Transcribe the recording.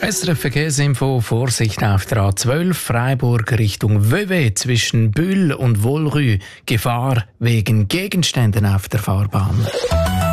SRF Verkehrsinfo, Vorsicht auf der A12, Freiburg Richtung Vevey zwischen Bühl und Wollrue. Gefahr wegen Gegenständen auf der Fahrbahn.